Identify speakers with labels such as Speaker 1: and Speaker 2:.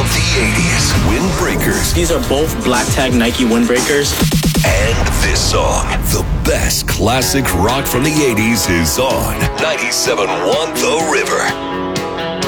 Speaker 1: the 80s windbreakers.
Speaker 2: These are both black tag Nike windbreakers.
Speaker 1: And this song, the best classic rock from the 80s, is on 97.1 The River.